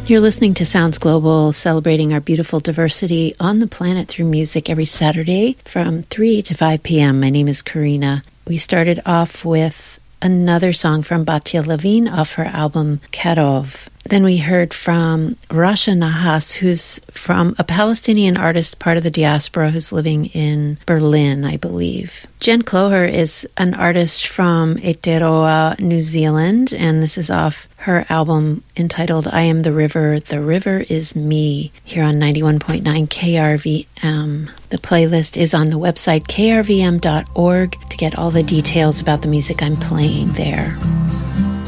You're listening to Sounds Global, celebrating our beautiful diversity on the planet through music every Saturday from 3 to 5 p.m. My name is Karina. We started off with another song from Batya Levine off her album Karov. Then we heard from Rasha Nahas, who's from a Palestinian artist, part of the diaspora, who's living in Berlin, I believe. Jen Cloher is an artist from Aotearoa, New Zealand, and this is off her album entitled I Am the River Is Me, here on 91.9 KRVM. The playlist is on the website krvm.org to get all the details about the music I'm playing there.